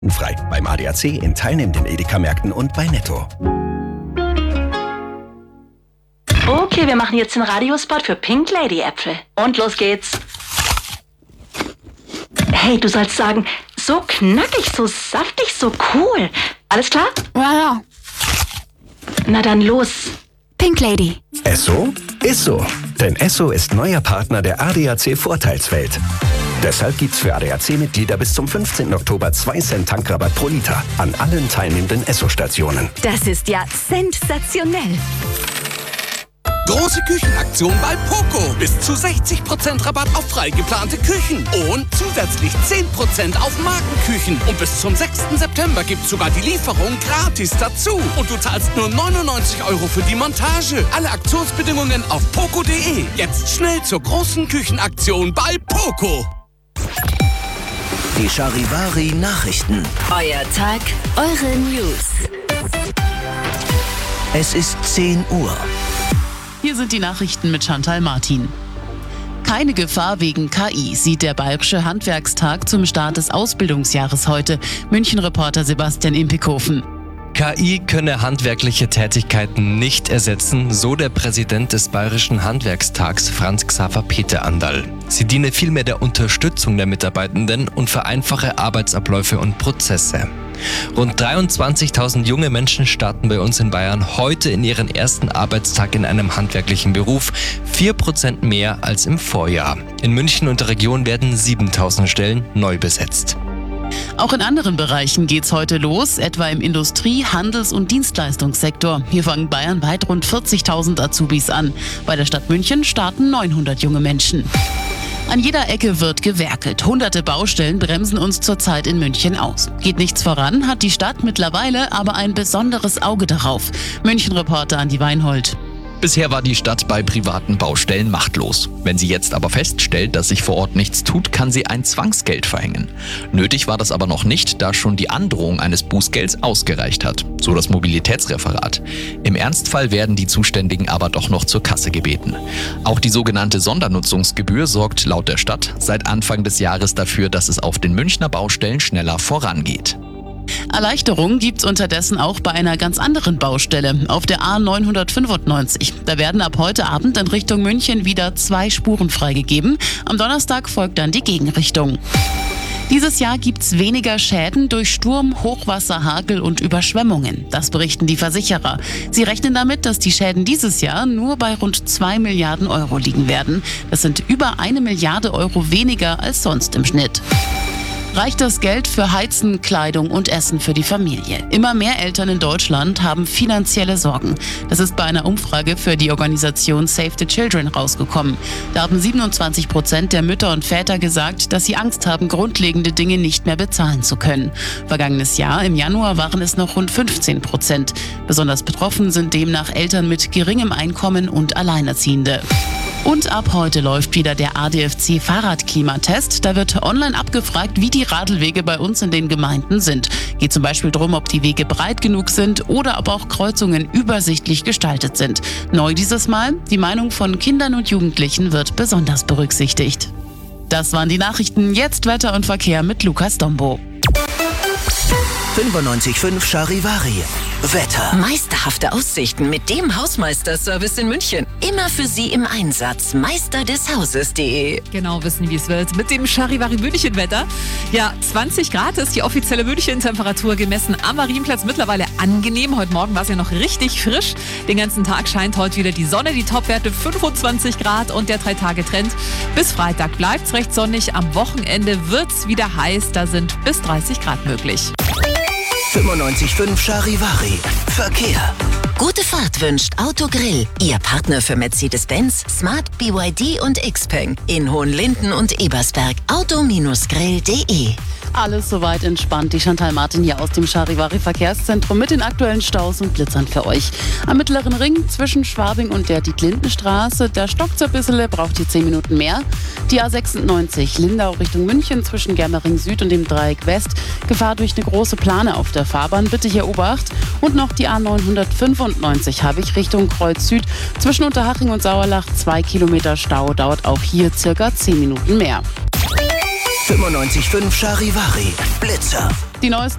Frei beim ADAC in teilnehmenden Edeka-Märkten und bei Netto. Okay, wir machen jetzt den Radiospot für Pink Lady Äpfel. Und los geht's. Hey, du sollst sagen, so knackig, so saftig, so cool. Alles klar? Ja. Na dann los. Pink Lady. Esso ist so. Denn Esso ist neuer Partner der ADAC Vorteilswelt. Deshalb gibt's für ADAC-Mitglieder bis zum 15. Oktober 2 Cent Tankrabatt pro Liter an allen teilnehmenden Esso-Stationen. Das ist ja sensationell. Große Küchenaktion bei Poco. Bis zu 60% Rabatt auf frei geplante Küchen. Und zusätzlich 10% auf Markenküchen. Und bis zum 6. September gibt's sogar die Lieferung gratis dazu. Und du zahlst nur 99 € für die Montage. Alle Aktionsbedingungen auf poco.de. Jetzt schnell zur großen Küchenaktion bei Poco. Die Charivari-Nachrichten. Euer Tag, eure News. Es ist 10 Uhr. Hier sind die Nachrichten mit Chantal Martin. Keine Gefahr wegen KI, sieht der Bayerische Handwerkstag zum Start des Ausbildungsjahres heute. München-Reporter Sebastian Impikofen. KI könne handwerkliche Tätigkeiten nicht ersetzen, so der Präsident des Bayerischen Handwerkstags Franz Xaver Peter Anderl. Sie diene vielmehr der Unterstützung der Mitarbeitenden und vereinfache Arbeitsabläufe und Prozesse. Rund 23.000 junge Menschen starten bei uns in Bayern heute in ihren ersten Arbeitstag in einem handwerklichen Beruf, 4% mehr als im Vorjahr. In München und der Region werden 7.000 Stellen neu besetzt. Auch in anderen Bereichen geht's heute los, etwa im Industrie-, Handels- und Dienstleistungssektor. Hier fangen bayernweit rund 40.000 Azubis an. Bei der Stadt München starten 900 junge Menschen. An jeder Ecke wird gewerkelt. Hunderte Baustellen bremsen uns zurzeit in München aus. Geht nichts voran, hat die Stadt mittlerweile aber ein besonderes Auge darauf. München-Reporter Andi Weinhold. Bisher war die Stadt bei privaten Baustellen machtlos. Wenn sie jetzt aber feststellt, dass sich vor Ort nichts tut, kann sie ein Zwangsgeld verhängen. Nötig war das aber noch nicht, da schon die Androhung eines Bußgelds ausgereicht hat, so das Mobilitätsreferat. Im Ernstfall werden die Zuständigen aber doch noch zur Kasse gebeten. Auch die sogenannte Sondernutzungsgebühr sorgt laut der Stadt seit Anfang des Jahres dafür, dass es auf den Münchner Baustellen schneller vorangeht. Erleichterung gibt's unterdessen auch bei einer ganz anderen Baustelle, auf der A995. Da werden ab heute Abend in Richtung München wieder 2 Spuren freigegeben. Am Donnerstag folgt dann die Gegenrichtung. Dieses Jahr gibt's weniger Schäden durch Sturm, Hochwasser, Hagel und Überschwemmungen. Das berichten die Versicherer. Sie rechnen damit, dass die Schäden dieses Jahr nur bei rund 2 Milliarden € liegen werden. Das sind über 1 Milliarde € weniger als sonst im Schnitt. Reicht das Geld für Heizen, Kleidung und Essen für die Familie? Immer mehr Eltern in Deutschland haben finanzielle Sorgen. Das ist bei einer Umfrage für die Organisation Save the Children rausgekommen. Da haben 27% der Mütter und Väter gesagt, dass sie Angst haben, grundlegende Dinge nicht mehr bezahlen zu können. Vergangenes Jahr, im Januar, waren es noch rund 15%. Besonders betroffen sind demnach Eltern mit geringem Einkommen und Alleinerziehende. Und ab heute läuft wieder der ADFC Fahrradklimatest. Da wird online abgefragt, wie die Radlwege bei uns in den Gemeinden sind. Geht zum Beispiel darum, ob die Wege breit genug sind oder ob auch Kreuzungen übersichtlich gestaltet sind. Neu dieses Mal, die Meinung von Kindern und Jugendlichen wird besonders berücksichtigt. Das waren die Nachrichten. Jetzt Wetter und Verkehr mit Lukas Dombo. 95.5 Charivari. Wetter. Meisterhafte Aussichten mit dem Hausmeisterservice in München. Immer für Sie im Einsatz. Meisterdeshauses.de. Genau wissen, wie es wird. Mit dem Charivari München Wetter. Ja, 20 Grad ist die offizielle München-Temperatur gemessen am Marienplatz. Mittlerweile angenehm. Heute Morgen war es ja noch richtig frisch. Den ganzen Tag scheint heute wieder die Sonne. Die Topwerte 25 Grad und der 3-Tage-Trend. Bis Freitag bleibt es recht sonnig. Am Wochenende wird es wieder heiß. Da sind bis 30 Grad möglich. 95.5 Charivari. Verkehr. Gute Fahrt wünscht Autogrill. Ihr Partner für Mercedes-Benz, Smart, BYD und Xpeng. In Hohenlinden und Ebersberg. Auto-grill.de. Alles soweit entspannt. Die Chantal Martin hier aus dem Charivari Verkehrszentrum mit den aktuellen Staus und Blitzern für euch. Am Mittleren Ring zwischen Schwabing und der Dietlindenstraße, da stockt's ein bisschen, braucht ihr 10 Minuten mehr. Die A96 Lindau Richtung München zwischen Germering Süd und dem Dreieck West. Gefahr durch eine große Plane auf der Fahrbahn. Bitte hier Obacht. Und noch die A995 Habicht Richtung Kreuz Süd zwischen Unterhaching und Sauerlach. 2 Kilometer Stau, dauert auch hier circa 10 Minuten mehr. 95.5 Charivari. Blitzer. Die neuesten